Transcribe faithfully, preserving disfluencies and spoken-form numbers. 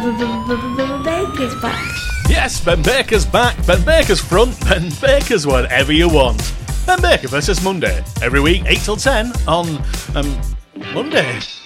Baker's back. Yes, Ben Baker's back. Ben Baker's front. Ben Baker's whatever you want. Ben Baker versus Monday. Every week, eight till ten on um, Monday.